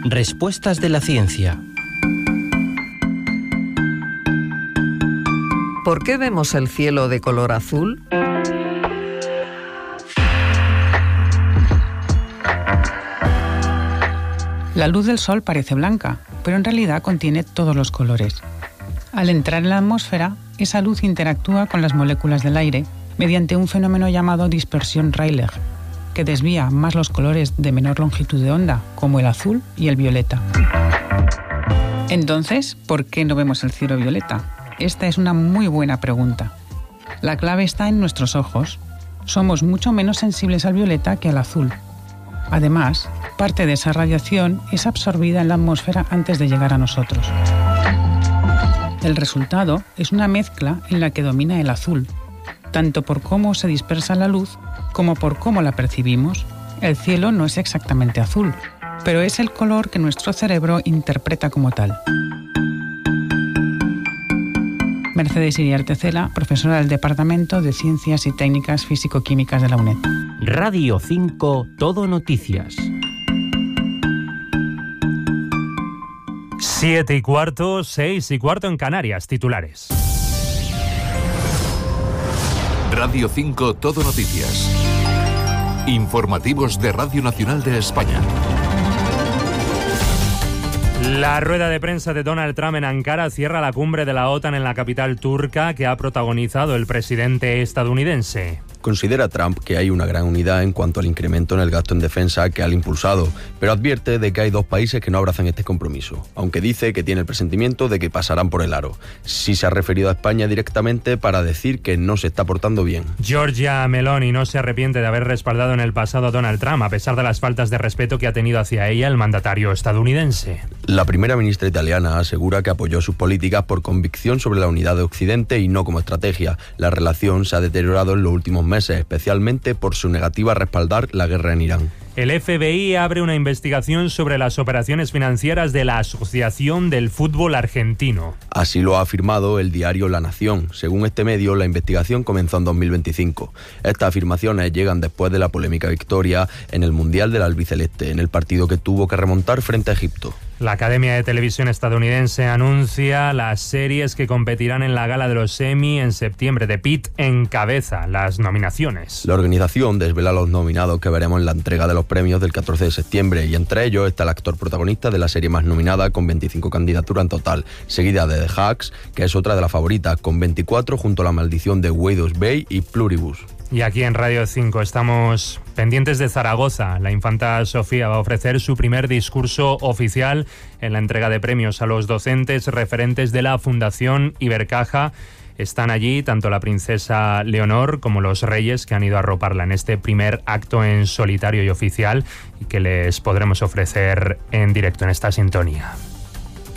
Respuestas de la ciencia. ¿Por qué vemos el cielo de color azul? La luz del sol parece blanca, pero en realidad contiene todos los colores. Al entrar en la atmósfera, esa luz interactúa con las moléculas del aire mediante un fenómeno llamado dispersión Rayleigh, que desvía más los colores de menor longitud de onda, como el azul y el violeta. Entonces, ¿por qué no vemos el cielo violeta? Esta es una muy buena pregunta. La clave está en nuestros ojos. Somos mucho menos sensibles al violeta que al azul. Además, parte de esa radiación es absorbida en la atmósfera antes de llegar a nosotros. El resultado es una mezcla en la que domina el azul, tanto por cómo se dispersa la luz como por cómo la percibimos. El cielo no es exactamente azul, pero es el color que nuestro cerebro interpreta como tal. Mercedes Iriarte Cela, profesora del Departamento de Ciencias y Técnicas Físico-Químicas de la UNED. Radio 5 Todo Noticias. 7:15, 6:15 en Canarias. Titulares. Radio 5 Todo Noticias. Informativos de Radio Nacional de España. La rueda de prensa de Donald Trump en Ankara cierra la cumbre de la OTAN en la capital turca que ha protagonizado el presidente estadounidense. Considera Trump que hay una gran unidad en cuanto al incremento en el gasto en defensa que ha impulsado, pero advierte de que hay dos países que no abrazan este compromiso, aunque dice que tiene el presentimiento de que pasarán por el aro. Sí se ha referido a España directamente para decir que no se está portando bien. Giorgia Meloni no se arrepiente de haber respaldado en el pasado a Donald Trump, a pesar de las faltas de respeto que ha tenido hacia ella el mandatario estadounidense. La primera ministra italiana asegura que apoyó sus políticas por convicción sobre la unidad de Occidente y no como estrategia. La relación se ha deteriorado en los últimos meses, especialmente por su negativa a respaldar la guerra en Irán. El FBI abre una investigación sobre las operaciones financieras de la Asociación del Fútbol Argentino. Así lo ha afirmado el diario La Nación. Según este medio, la investigación comenzó en 2025. Estas afirmaciones llegan después de la polémica victoria en el Mundial del Albiceleste, en el partido que tuvo que remontar frente a Egipto. La Academia de Televisión estadounidense anuncia las series que competirán en la gala de los Emmy en septiembre. The Pitt encabeza las nominaciones. La organización desvela los nominados que veremos en la entrega de los premios del 14 de septiembre y entre ellos está el actor protagonista de la serie más nominada con 25 candidaturas en total, seguida de The Hacks, que es otra de las favoritas, con 24 junto a La Maldición de Waydo's Bay y Pluribus. Y aquí en Radio 5 estamos pendientes de Zaragoza. La infanta Sofía va a ofrecer su primer discurso oficial en la entrega de premios a los docentes referentes de la Fundación Ibercaja. Están allí tanto la princesa Leonor como los reyes que han ido a arroparla en este primer acto en solitario y oficial y que les podremos ofrecer en directo en esta sintonía.